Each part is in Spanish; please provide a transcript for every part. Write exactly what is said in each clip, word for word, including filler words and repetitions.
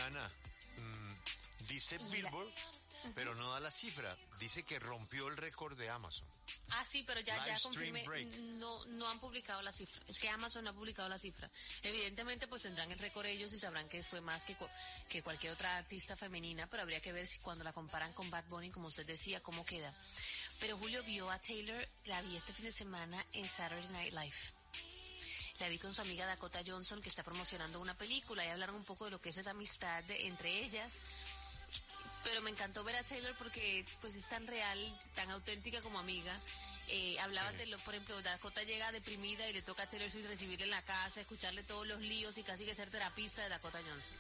Ana, mmm, dice Billboard, uh-huh. pero no da la cifra. Dice que rompió el récord de Amazon. Ah, sí, pero ya, ya confirmé, break. no, no han publicado la cifra. Es que Amazon no ha publicado la cifra. Evidentemente, pues tendrán el récord ellos y sabrán que fue más que, que cualquier otra artista femenina, pero habría que ver si cuando la comparan con Bad Bunny, como usted decía, cómo queda. Pero Julio vio a Taylor, la vi este fin de semana en Saturday Night Live. La vi con su amiga Dakota Johnson, que está promocionando una película, y hablaron un poco de lo que es esa amistad de, entre ellas. Pero me encantó ver a Taylor porque pues es tan real, tan auténtica como amiga. Eh, hablaba sí. de lo, por ejemplo, Dakota llega deprimida y le toca a Taylor Swift recibirle en la casa, escucharle todos los líos y casi que ser terapista de Dakota Johnson.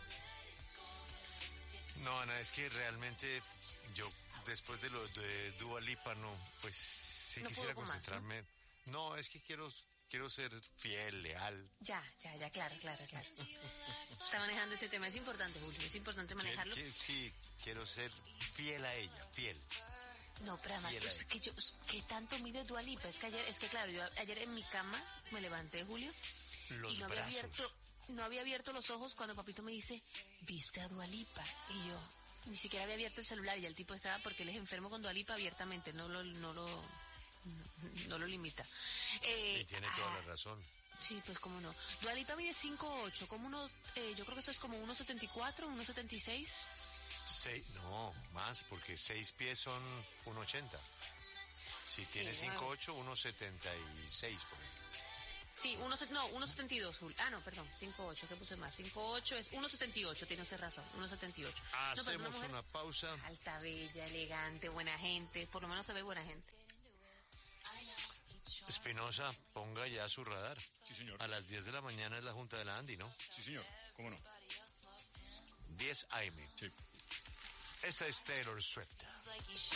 No, Ana, es que realmente yo después de lo de Dua Lipa no, pues sí no quisiera concentrarme. Más, ¿no? no, es que quiero quiero ser fiel, leal. Ya, ya, ya, claro, claro, claro. Está manejando ese tema, es importante, Julio, es importante manejarlo. Que, que, sí, quiero ser fiel a ella, fiel. No, pero además, es que yo, ¿qué tanto mide Dua Lipa? Es que ayer, es que claro, yo ayer en mi cama me levanté, Julio, los y no brazos. había abierto, no había abierto los ojos cuando papito me dice, ¿viste a Dua Lipa? Y yo, ni siquiera había abierto el celular y el tipo estaba, porque él es enfermo con Dua Lipa abiertamente, no lo, no lo, no lo limita. Eh, y tiene toda ah, la razón. Sí, pues cómo no. Dua Lipa mide cinco ocho, como uno, eh, yo creo que eso es como uno setenta y cuatro, uno setenta y seis. Seis, no, más, porque seis pies son uno ochenta. Si tiene sí, cinco ocho, uno setenta y seis por ahí. Sí, uno, no, uno setenta y dos, Jul. Ah, no, perdón, cinco ocho, ¿qué puse más? cinco ocho es uno setenta y ocho, tienes razón, uno setenta y ocho. Hacemos no, una, una pausa. Alta, bella, elegante, buena gente, por lo menos se ve buena gente. Espinosa, ponga ya su radar. Sí, señor. A las diez de la mañana es la Junta de la Andy, ¿no? Sí, señor, ¿cómo no? diez a eme. Sí. Esa es Taylor Swift.